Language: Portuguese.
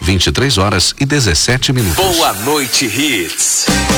23 horas e 17 minutos. Boa noite, Hits.